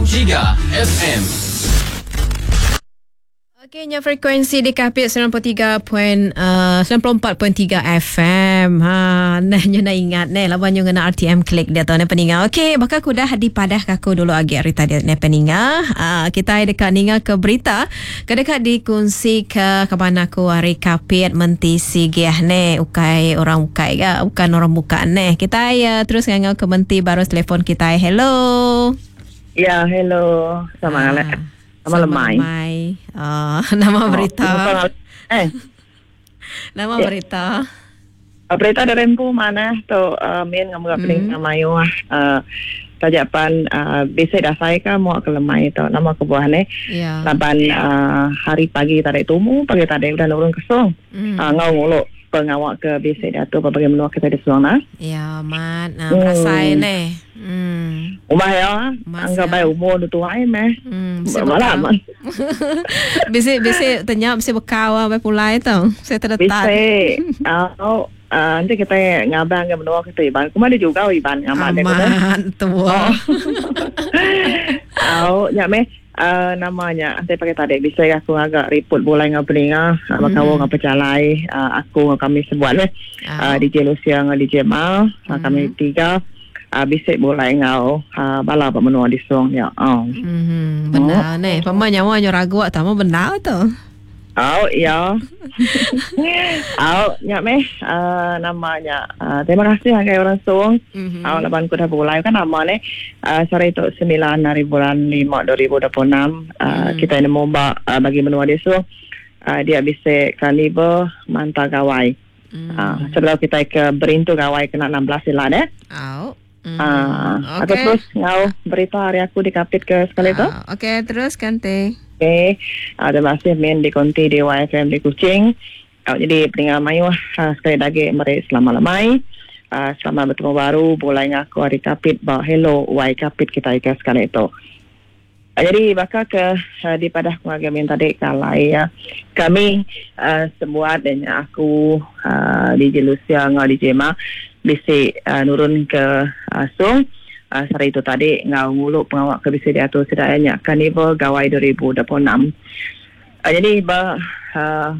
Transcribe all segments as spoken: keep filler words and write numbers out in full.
tiga F M. Okeynya frekuensi di Kapit sembilan puluh tiga point sembilan puluh empat point tiga F M. Ha, nah nyo nak ingat ne lawan nyo ngena R T M klik dia tu ne peninga. Okey, bakal aku dah di padah kaku dulu agi hari tadi ne peninga. Uh, kita ai dekat ninga ke berita. Ke dekat dikongsi ke ke mana aku hari Kapit menti sigih ne ukai orang ukai ga bukan orang bukan ne. Kita ai uh, terus ngangau ke menti baru telefon kita ai. Hello. Ya, hello. Sama Ah. uh, Nama lemai. lemai. Uh, nama berita. Oh, eh, Nama Ya. berita. uh, berita dari Rempu mana tu uh, min ngamu pening Hmm. mayu ah. Uh, tajapan uh, bisa dah saya kan mau ke lemai tu nama kebuah ni. Ya. Laban uh, hari pagi tadi tumu pagi tadi udah nurun kesong. Hmm. Uh, ngau nguluk pengawak ke bisa dah tu bagi menua kita di suang nah. Ya, mat. Nah, Hmm. perasaan ni. Hmm. Umah ya, Mas anggap ya. baik umur tu tuai meh. Hmm, bisa Malam. bekau. Bisa bisa tanya bisa bekau apa pulai tu. Saya terletak. Bisa. Oh, uh, nanti kita ngabang ke menua kita iban. Kemana juga iban ngamat dia kata. Aman tua. Oh, ya meh. Uh, namanya nanti pakai tadi bisa aku agak report boleh ngabeling ah apa kau ngapa calai uh, aku dengan kami sebuat leh uh, D J Lucia dengan D J Mal uh, kami tiga uh, bisa boleh ngau uh, bala apa menua di song ya oh Hmm, benar ni. Paman nyawa nyo ragu tak mau benar tu. oh ya oh ya meh uh, namanya uh, terima kasih agak orang song Mhm. oh laban ku dah boleh kan nama ni uh, sore itu sembilan hari bulan lima dua ribu dua puluh enam uh, Hmm. kita ini mau ba, uh, bagi menua dia so uh, dia bisa kaliber mantap gawai Hmm. uh, sebelum kita ke berintu gawai kena enam belas silat eh Au. Hmm. uh, aku Okey. terus ngau berita hari aku dikapit ke sekali tu. Ah, Okey, terus kan teh. Okay, uh, terima kasih Min di Konti di Y F M di Kuching. Uh, jadi peninggal mayu uh, sekali lagi mari selamat lemai. Uh, selamat bertemu baru. Boleh ngaku hari kapit bawa hello Y kapit kita ikas sekali itu. Uh, jadi bakal ke uh, di padah keluarga Min tadi kalai ya. Kami uh, semua dan aku uh, D J Lucia ngau D J Ma bisa uh, nurun ke uh, Sung. Uh, hari itu tadi ngau nguluk pengawak ke bisa diatur sedayanya Carnival Gawai dua ribu dua puluh enam. Uh, jadi bah, uh,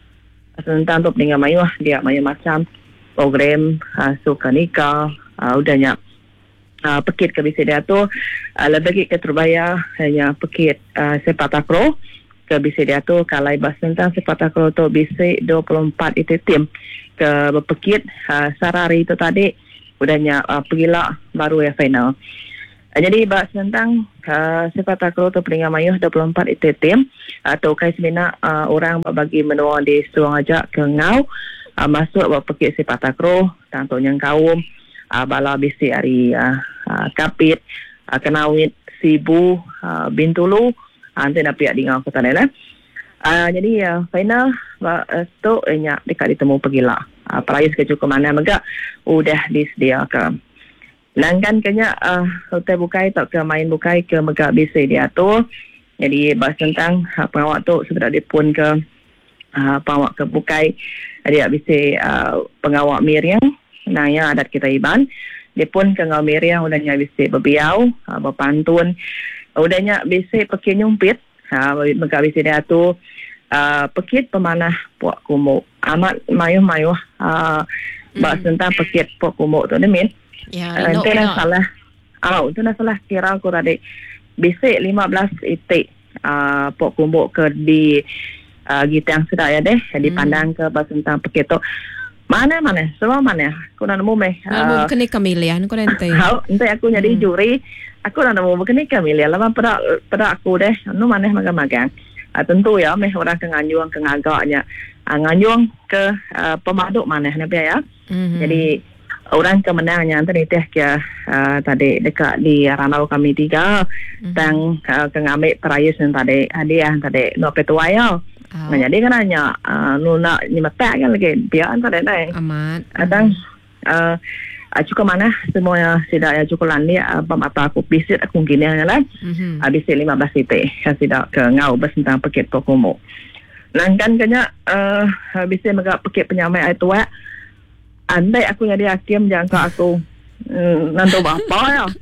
tentang tu peninggal mayu dia mayu macam program uh, suka nikah uh, udahnya uh, pekit ke bisa diatur uh, lebih ke terbaya hanya pekit uh, sepak takraw ke bisa diatur kalai bahas tentang sepak takraw tu bisa dua puluh empat itu tim ke berpekit uh, sarari itu tadi udahnya uh, pergilah baru ya final. Uh, jadi bahas tentang uh, sepak takraw tu peninggal mayu dua puluh empat itu tim atau uh, kai semina uh, orang bagi menua di suang aja ke ngau uh, masuk buat pekik sepak takraw tanto yang kaum uh, bala bisi hari uh, uh, kapit uh, kenawit sibu uh, bintulu uh, nanti nak pihak di ngau kota nela. Uh, jadi uh, final uh, tu eh, nyak dekat ditemu pergilah. Uh, Perayus ke cukup mana megak udah disediakan. Langgan kenya uh, hotel bukai tak ke main bukai ke megak bisa diatur. Jadi bahas tentang uh, pengawak tu sudah dipun ke uh, pengawak ke bukai dia bisa uh, pengawak miriang nanya adat kita iban. Dia pun ke ngau miriang udahnya bisa berbiau, uh, berpantun. Udahnya bisa pakai nyumpit. Uh, megak bisa diatur. Uh, pekit pemanah puak kumuk amat mayuh-mayuh uh, bahas Mm. tentang pekit puak kumuk tu ni Min. Ya, Uh, no, itu dah no. salah. Oh, itu dah salah kira aku tadi. Bisik lima belas itik uh, puak kumuk ke di uh, Gitang sedaya deh. Di Hmm. pandang ke bahas tentang pekit tu. Mana-mana? Semua mana? Aku nak nemu meh. Nak mau kena kamilian kau nanti. How, nanti aku jadi Hmm. juri. Aku nak nemu begini kamilia. Lama pada pada aku deh. Nu mana magang-magang. Uh, tentu ya, meh orang ke nganyuang ke ngagaknya. Uh, nganyuang ke uh, pemaduk mana nabi ya. Mhm. Jadi orang ke menangnya tadi teh ke uh, tadi dekat di Ranau kami tiga Mhm. tang uh, ke ngambil perayus yang tadi hadiah tadi no petua ya. Au. Nah, jadi kan hanya uh, nu nak nyemetak kan lagi biar tadi dah. Amat. Kadang uh, uh, cukup mana semuanya tidak ya cukup landi uh, pemata aku bisit aku gini lah. Mhm. Habis lima belas titik yang tidak ke ngau bersentang pekit pokomo. Langgan kanya uh, habis megak pekit penyamai itu wa. Andai aku jadi hakim jangka aku mm, nanti bapa ya.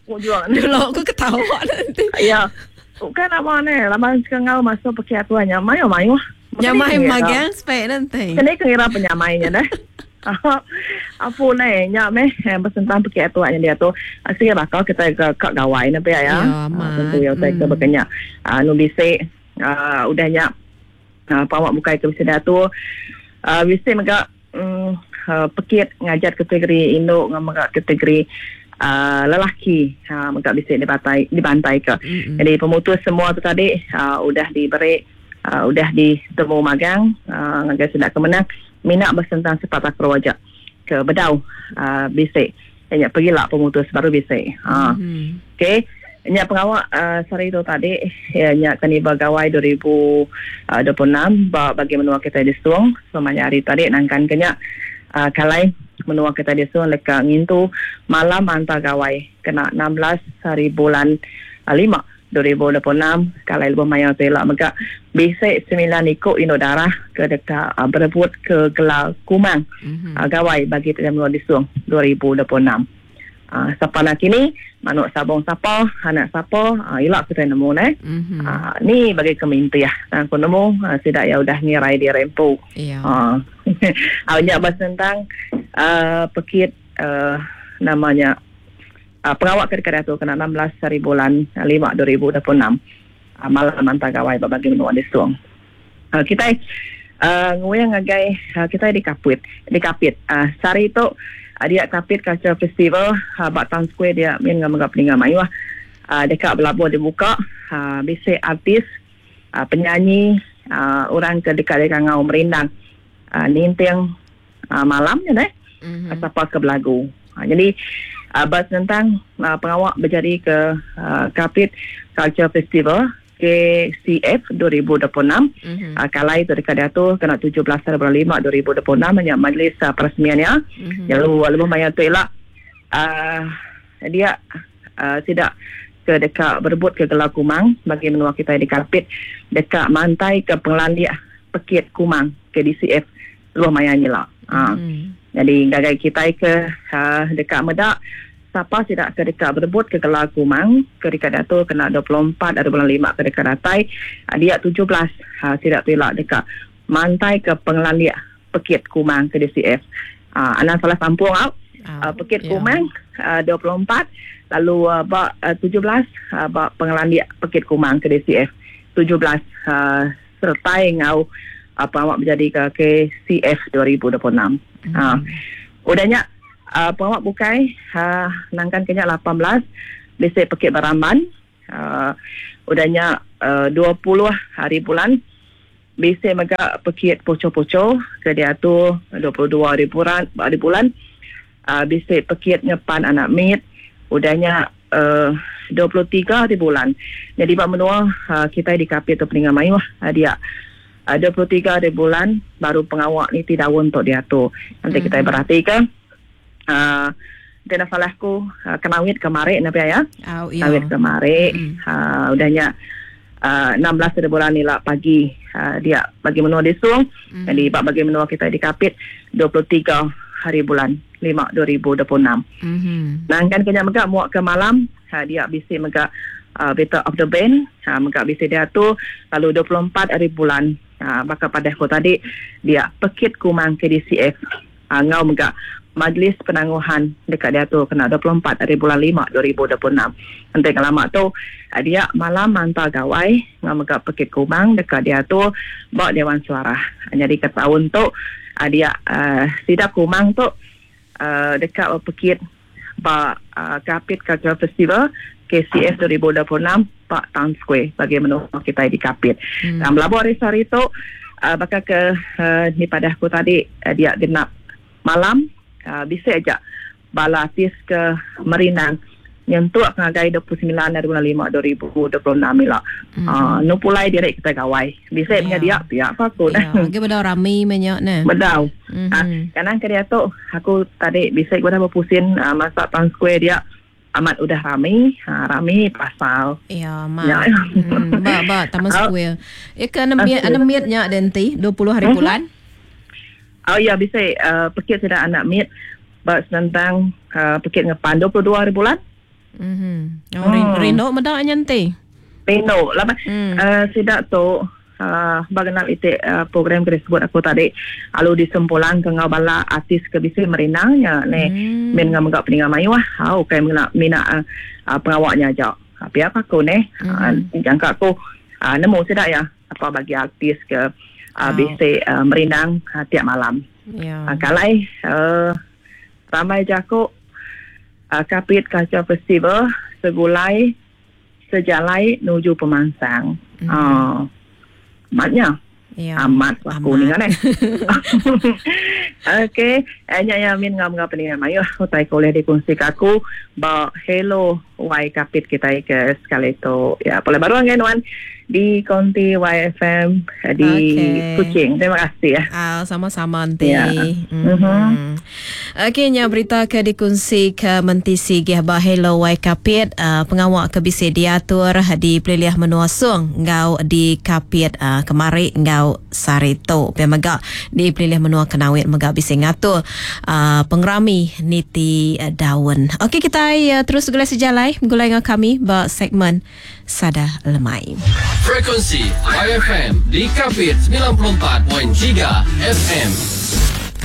Ujung. Dulu aku ketawa nanti. Ya. Bukan apa ni. Lama sekarang masuk pakai atuannya. Mayo, mayo. Nyamai magang spek nanti. Kena kira penyamainya dah. Apa ni? Nyak meh. Bersentuhan pakai atuannya dia tu. Asyik bakal kita ke kak gawai ni ya. Ya, mak. Tentu yang saya ke berkenyak. Nu bisik. Udah nyak. Pawak bukai ke bisik dia tu. Bisik mereka pekit ngajar kategori induk dengan mereka kategori Uh, lelaki uh, mereka bisa dibantai, dibantai ke. Mm-hmm. Jadi pemutus semua tu tadi uh, udah diberi uh, udah ditemu magang uh, ngagai sudah kemenang minat bersentang sepat akro wajak ke bedau uh, bisik hanya pergilah pemutus baru bisik uh. mm-hmm. Okey, hanya pengawal uh, sehari itu tadi hanya kini bergawai dua ribu dua puluh enam bagi menua kita di Suang semuanya hari tadi nangkan kenyak uh, kalai menua kita di Suang leka ngintu malam hantar gawai kena enam belas hari bulan lima dua ribu dua puluh enam kalai lebih mayang telak mereka bisik sembilan ikut Indodarah ke dekat uh, berebut ke gelar kumang mm-hmm. uh, gawai bagi kita menua di Suang dua ribu dua puluh enam. Uh, siapa nak kini manuk sabung siapa anak siapa uh, ilak kita nemu ne mm-hmm. uh, ni bagi keminti ya dan aku nemu uh, tidak ya udah ngirai di rempu iya uh, awaknya bahas tentang uh, pekit uh, namanya uh, pengawak kedekatan tu kena enam belas hari bulan lima dua ribu dua puluh enam uh, malam mantah gawai bagi menua di Suang uh, kita uh, nguyang ngagai uh, kita di kapit di kapit uh, sari itu Uh, dia Kapit Culture Festival uh, Bak Town Square dia min dengan menggap peningan mayu uh, dekat Belabur dibuka uh, bisik artis uh, penyanyi uh, orang ke dekat dekat ngau merindang uh, nintiang uh, malam je eh mm-hmm. uh, siapa ke belagu uh, jadi uh, bas tentang uh, pengawak berjadi ke uh, Kapit Culture Festival K C F dua ribu dua puluh enam mm-hmm. uh, kalai tu dekat dia tu kena tujuh belas hari bulan lima dua ribu dua puluh enam banyak majlis uh, peresmiannya mm-hmm. yang lalu lebih banyak tu ialah uh, dia uh, tidak ke dekat berebut ke gelar kumang bagi menua kita di Kapit dekat mantai ke Pengelandia Pekit Kumang ke D C F lebih banyak ni lah uh. mm-hmm. Jadi gagai kita ke uh, dekat Medak siapa tidak ke dekat berebut ke gelar kumang ke dekat dato kena dua puluh empat hari bulan lima ke dekat datai dia tujuh belas ha, tidak telak dekat mantai ke Pengelandia Pekit Kumang ke D C F uh, anak salah sampung out uh, Pekit yeah. Kumang uh, dua puluh empat lalu uh, bak uh, tujuh belas uh, bak Pengelandia Pekit Kumang ke D C F tujuh belas uh, sertai ngau apa awak menjadi ke K C F dua ribu dua puluh enam mm. uh, udahnya Uh, pengawak bukai uh, nangkan kenyak lapan belas bisik Pekit Baramban uh, udahnya uh, dua puluh hari bulan bisik mega Pekit Poco-Poco ke dia tu dua puluh dua hari bulan hari bulan uh, bisik Pekit Ngepan Anak Mit udahnya uh, dua puluh tiga hari bulan jadi bak menua uh, kita di Kapit tu peningan mayu uh, dia uh, dua puluh tiga hari bulan baru pengawak ni tidak untuk dia tu nanti mm-hmm. kita perhatikan Uh, dia dah salahku uh, kenawit kemarin Nabi ya. Oh, iya. Kenawit kemarin mm. uh, udahnya uh, enam belas bulan ni lah pagi uh, dia bagi menua di Suang. Mm. Jadi bak bagi menua kita di Kapit dua puluh tiga hari bulan lima dua ribu dua puluh enam. Mm-hmm. Nah kan kena megak muak ke malam uh, dia bisik megak uh, Battle of the Band uh, megak bisik dia tu lalu dua puluh empat hari bulan uh, bakal pada aku tadi dia Pekit Kumang ke D C F uh, ngau megak majlis penangguhan dekat dia tu kena dua puluh empat hari bulan lima dua ribu dua puluh enam. Nanti lama tu dia malam hantar gawai dengan megak Pekit Kumang dekat dia tu bawa Dewan Suara. Jadi ke tahun tu dia uh, sidap Kumang tu uh, dekat Pekit ba uh, Kapit Cultural Festival K C F dua ribu dua puluh enam Pak Town Square bagi menua kita di Kapit. Hmm. Dan melabur hari-hari tu uh, bakal ke uh, ni pada aku tadi uh, dia genap malam Uh, bisa aja bala artis ke Merinang nyentuh ngagai dua puluh sembilan hari bulan lima dua ribu dua puluh enam ni lah. Mm. Uh, nu pulai direct kita gawai. Bisa punya dia pihak aku dah. Ya, okay, bedau ramai banyak nah. Bedau. Mm-hmm. Uh, kadang ke dia tu aku tadi bisa gua dah berpusing uh, masak Town Square dia amat udah ramai, uh, ramai pasal. Ya, mak. Ya. Hmm, ba ba Taman Square. Ya kan enam enam miatnya nanti dua puluh hari uh-huh. bulan. Oh ya bisa uh, Pekit sudah anak mit bak tentang uh, Pekit Ngepan dua puluh dua hari bulan Mhm. Oh, hmm. Rino medak nyantai. Rino lah. Hmm. Uh, sidak tu uh, bagaimana itu uh, program kita sebut aku tadi lalu disempulan ke ngabala artis ke bisa merenangnya ne hmm. men ngam-ngam peningan mayu ah au kai mina mina uh, pengawaknya aja. Tapi apa aku ne hmm. uh, jangka aku uh, nemu sidak ya apa bagi artis ke uh, oh. bisa uh, merenang uh, tiap malam. Ya. Yeah. Uh, kalai uh, ramai jago uh, kapit kaca festival segulai sejalai menuju pemansang. Mm. Uh, matnya ya, amat aku ni kan eh. Okey, hanya yang min ngam-ngam peningan mayu utai koleh dikongsi aku ba hello wai kapit kita ke sekali tu. Ya, boleh baru angin di Konti Y F M di okay. Kuching. Terima kasih ya. Ah, sama-sama nanti. Ya. Mm-hmm. Mm-hmm. Okey, nya berita ke dikongsi ke mentisi gih bah hello Y kapit uh, pengawak ke bisi diatur di peliliah menuasung ngau di kapit uh, kemari ngau sarito pemaga di peliliah menua kenawit mega bisi ngatur uh, pengrami niti uh, daun. Okey, kita uh, terus gulai sejalai gulai dengan kami ba segmen Sada Lemai. Frekuensi Y F M di Kapit sembilan puluh empat pertiga F M.